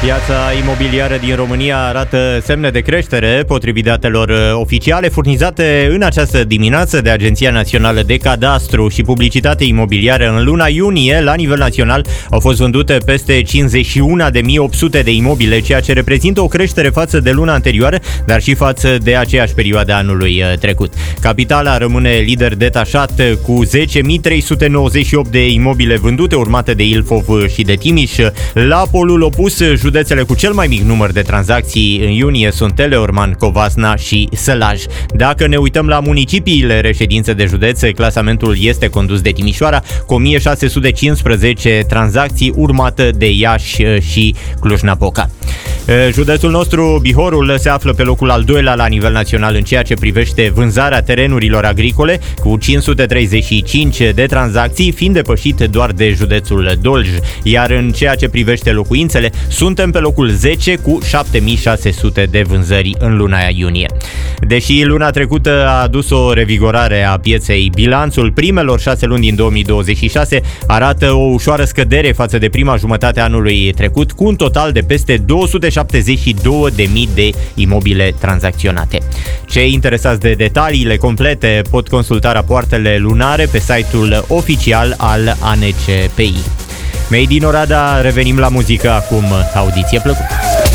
Piața imobiliară din România arată semne de creștere, potrivit datelor oficiale furnizate în această dimineață de Agenția Națională de Cadastru și Publicitate Imobiliară. În luna iunie, la nivel național, au fost vândute peste 51.800 de imobile, ceea ce reprezintă o creștere față de luna anterioară, dar și față de aceeași perioadă anului trecut. Capitala rămâne lider detașat cu 10.398 de imobile vândute, urmate de Ilfov și de Timiș. La polul opus, județele cu cel mai mic număr de tranzacții în iunie sunt Teleorman, Covasna și Sălaj. Dacă ne uităm la municipiile reședințe de județe, clasamentul este condus de Timișoara cu 1615 tranzacții, urmată de Iași și Cluj-Napoca. Județul nostru, Bihorul, se află pe locul al doilea la nivel național în ceea ce privește vânzarea terenurilor agricole, cu 535 de tranzacții, fiind depășit doar de județul Dolj. Iar în ceea ce privește locuințele, suntem pe locul 10 cu 7600 de vânzări în luna iunie. Deși luna trecută a adus o revigorare a pieței, bilanțul primelor 6 luni din 2026 arată o ușoară scădere față de prima jumătate a anului trecut, cu un total de peste 272.000 de imobile tranzacționate. Cei interesați de detaliile complete pot consulta rapoartele lunare pe site-ul oficial al ANCPI. Made in Oradea, revenim la muzică acum, audiție plăcută!